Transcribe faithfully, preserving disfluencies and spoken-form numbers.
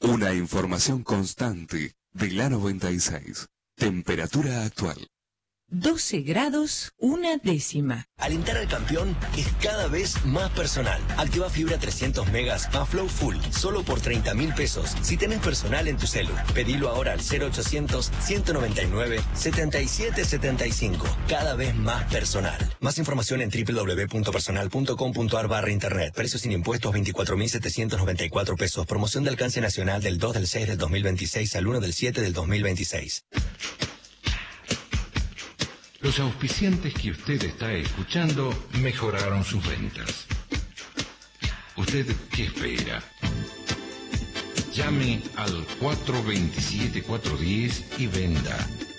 Una información constante de la noventa y seis. Temperatura actual. doce grados, una décima. Alentar al campeón es cada vez más personal. Activa fibra trescientos megas más Flow Full, solo por treinta mil pesos. Si tenés personal en tu celu, pedilo ahora al cero ochocientos, ciento noventa y nueve, setenta y siete setenta y cinco. Cada vez más personal. Más información en doble u doble u doble u punto personal punto com punto a r barra internet. Precios sin impuestos veinticuatro mil setecientos noventa y cuatro pesos. Promoción de alcance nacional del dos del seis del dos mil veintiséis al uno del siete del dos mil veintiséis. Los auspiciantes que usted está escuchando mejoraron sus ventas. ¿Usted qué espera? Llame al cuatro dos siete, cuatro uno cero y venda.